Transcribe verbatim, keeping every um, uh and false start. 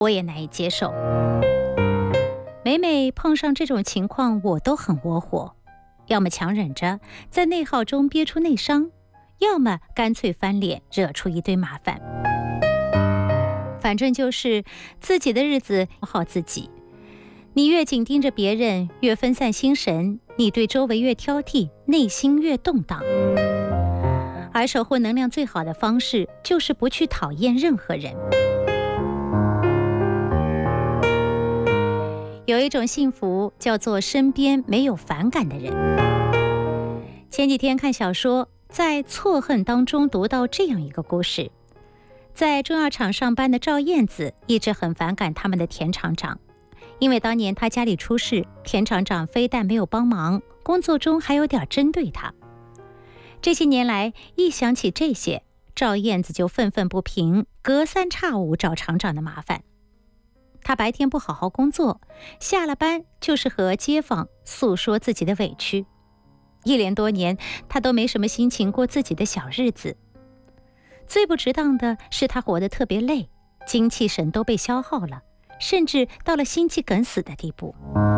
我也难以接受。每每碰上这种情况，我都很窝火，要么强忍着在内耗中憋出内伤，要么干脆翻脸，惹出一堆麻烦。反正就是自己的日子好自己，你越紧盯着别人，越分散心神，你对周围越挑剔，内心越动荡。而守护能量最好的方式，就是不去讨厌任何人。有一种幸福叫做身边没有反感的人。前几天看小说，在错恨当中读到这样一个故事。在中药厂上班的赵燕子一直很反感他们的田厂长，因为当年他家里出事，田厂长非但没有帮忙，工作中还有点针对他。这些年来，一想起这些，赵燕子就愤愤不平，隔三差五找厂长的麻烦。他白天不好好工作，下了班就是和街坊诉说自己的委屈。一连多年，他都没什么心情过自己的小日子。最不值当的是，他活得特别累，精气神都被消耗了，甚至到了心肌梗死的地步。